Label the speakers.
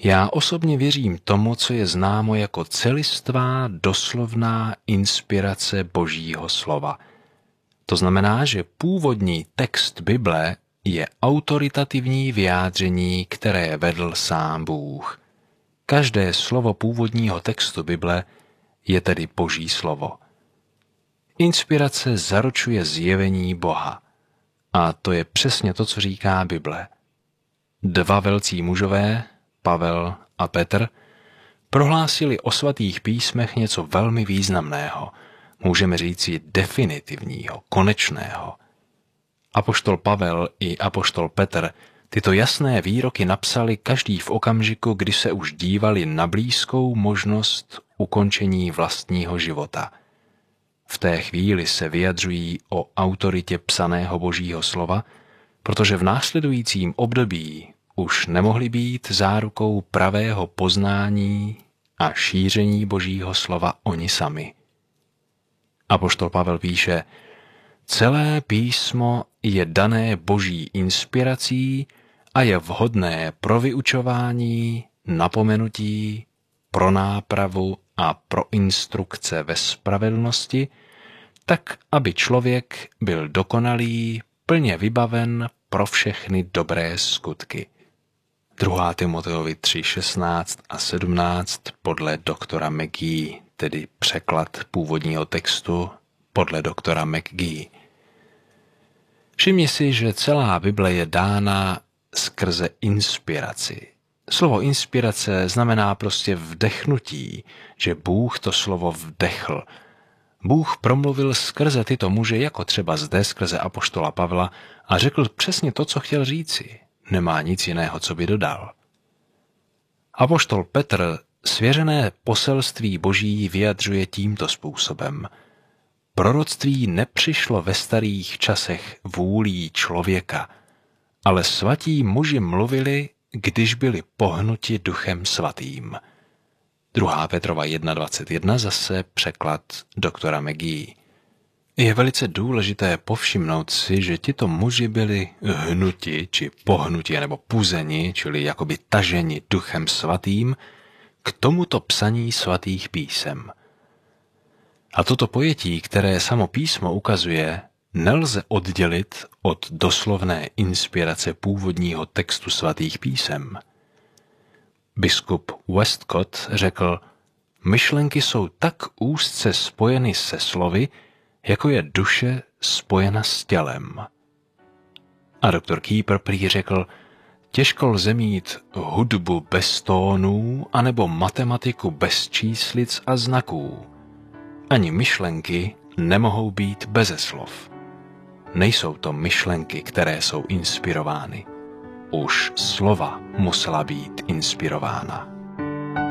Speaker 1: Já osobně věřím tomu, co je známo jako celistvá doslovná inspirace Božího slova. To znamená, že původní text Bible je autoritativní vyjádření, které vedl sám Bůh. Každé slovo původního textu Bible je tedy Boží slovo. Inspirace zaručuje zjevení Boha. A to je přesně to, co říká Bible. Dva velcí mužové, Pavel a Petr, prohlásili o svatých písmech něco velmi významného, můžeme říci definitivního, konečného. Apoštol Pavel i apoštol Petr tyto jasné výroky napsali každý v okamžiku, kdy se už dívali na blízkou možnost ukončení vlastního života. V té chvíli se vyjadřují o autoritě psaného Božího slova, protože v následujícím období už nemohli být zárukou pravého poznání a šíření Božího slova oni sami. Apoštol Pavel píše: celé písmo je dané Boží inspirací a je vhodné pro vyučování, napomenutí, pro nápravu a pro instrukce ve spravedlnosti, tak, aby člověk byl dokonalý, plně vybaven pro všechny dobré skutky. 2. Timoteovi 3:16 a 17 podle doktora McGee, tedy překlad původního textu podle doktora McGee. Všimni si, že celá Bible je dána skrze inspiraci. Slovo inspirace znamená prostě vdechnutí, že Bůh to slovo vdechl. Bůh promluvil skrze tyto muže, jako třeba zde skrze apoštola Pavla, a řekl přesně to, co chtěl říci. Nemá nic jiného, co by dodal. Apoštol Petr svěřené poselství Boží vyjadřuje tímto způsobem. Proroctví nepřišlo ve starých časech vůlí člověka, ale svatí muži mluvili, když byli pohnuti Duchem svatým. 2. Petrova 1:21 zase překlad doktora McGee. Je velice důležité povšimnout si, že tito muži byli hnuti, či pohnuti, nebo puzeni, čili jakoby taženi Duchem svatým, k tomuto psaní svatých písem. A toto pojetí, které samo písmo ukazuje, nelze oddělit od doslovné inspirace původního textu svatých písem. Biskup Westcott řekl: myšlenky jsou tak úzce spojeny se slovy, jako je duše spojena s tělem. A doktor Kieper prý řekl: těžko lze mít hudbu bez tónů anebo matematiku bez číslic a znaků. Ani myšlenky nemohou být beze slov. Nejsou to myšlenky, které jsou inspirovány. Už slova musela být inspirována.